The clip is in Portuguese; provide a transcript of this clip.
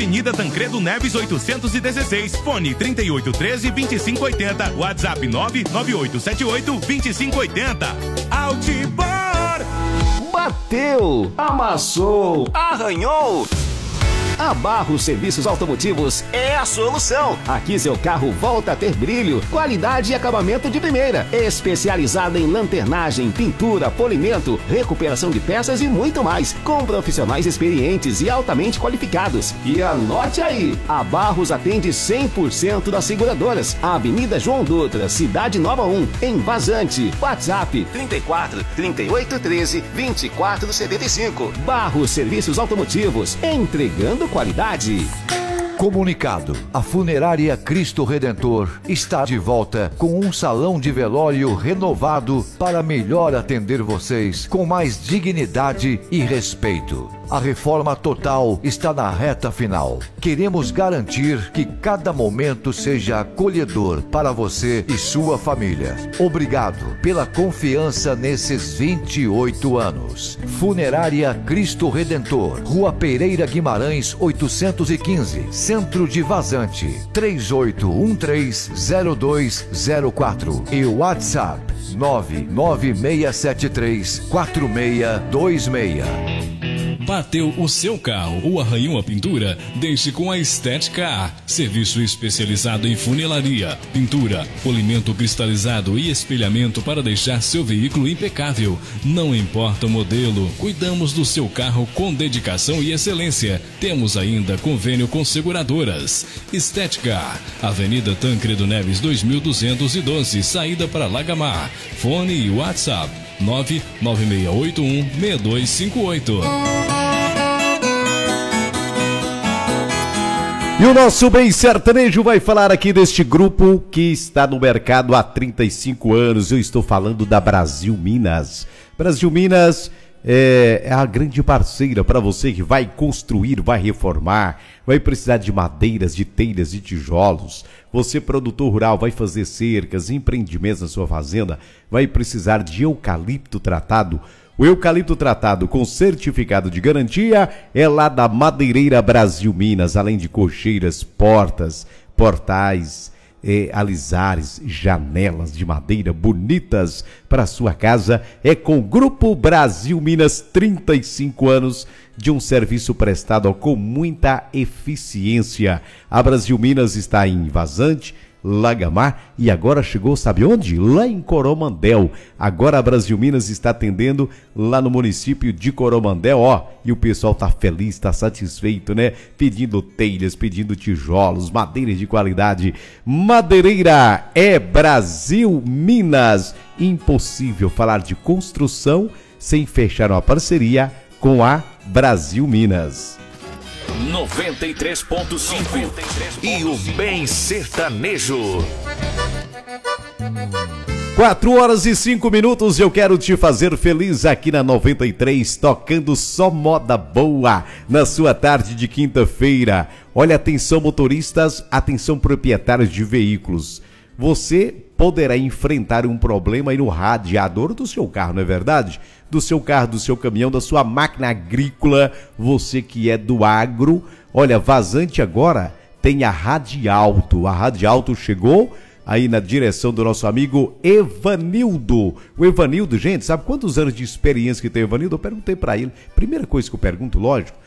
Avenida Tancredo Neves 816, fone 3813-2580, WhatsApp 99878-2580. Outdoor! Bateu, amassou, arranhou. A Barros Serviços Automotivos é a solução. Aqui seu carro volta a ter brilho, qualidade e acabamento de primeira. Especializada em lanternagem, pintura, polimento, recuperação de peças e muito mais. Com profissionais experientes e altamente qualificados. E anote aí, a Barros atende 100% das seguradoras. Avenida João Dutra, Cidade Nova 1, em Vazante. WhatsApp 34 38 13 24 75. Barros Serviços Automotivos, entregando qualidade. Comunicado: a Funerária Cristo Redentor está de volta com um salão de velório renovado para melhor atender vocês com mais dignidade e respeito. A reforma total está na reta final. Queremos garantir que cada momento seja acolhedor para você e sua família. Obrigado pela confiança nesses 28 anos. Funerária Cristo Redentor, Rua Pereira Guimarães 815, Centro de Vazante, 38130204 e WhatsApp 996734626. Bateu o seu carro ou arranhou a pintura? Deixe com a Estética. Serviço especializado em funilaria, pintura, polimento cristalizado e espelhamento para deixar seu veículo impecável. Não importa o modelo, cuidamos do seu carro com dedicação e excelência. Temos ainda convênio com seguradoras. Estética, Avenida Tancredo Neves 2212, saída para Lagamar. Fone e WhatsApp 99681-6258. E o nosso Bem Sertanejo vai falar aqui deste grupo que está no mercado há 35 anos. Eu estou falando da Brasil Minas. Brasil Minas é a grande parceira para você que vai construir, vai reformar, vai precisar de madeiras, de telhas, de tijolos. Você, produtor rural, vai fazer cercas, empreendimentos na sua fazenda, vai precisar de eucalipto tratado. O eucalipto tratado com certificado de garantia é lá da Madeireira Brasil Minas, além de cocheiras, portas, portais, alisares, janelas de madeira bonitas para sua casa. É com o Grupo Brasil Minas, 35 anos de um serviço prestado com muita eficiência. A Brasil Minas está em Vazante, Lagamar e agora chegou, sabe onde? Lá em Coromandel. Agora a Brasil Minas está atendendo lá no município de Coromandel, e o pessoal tá feliz, tá satisfeito, né? Pedindo telhas, pedindo tijolos, madeiras de qualidade. Madeireira é Brasil Minas. Impossível falar de construção sem fechar uma parceria com a Brasil Minas. 93.5 e o Bem Sertanejo. 4h05. Eu quero te fazer feliz aqui na 93, tocando só moda boa na sua tarde de quinta-feira. Olha, atenção motoristas, atenção proprietários de veículos. Você poderá enfrentar um problema aí no radiador do seu carro, não é verdade? Do seu carro, do seu caminhão, da sua máquina agrícola, você que é do agro. Olha, Vazante agora tem a Radialto. A Radialto chegou aí na direção do nosso amigo Evanildo. O Evanildo, gente, sabe quantos anos de experiência que tem o Evanildo? Eu perguntei pra ele. Primeira coisa que eu pergunto, lógico,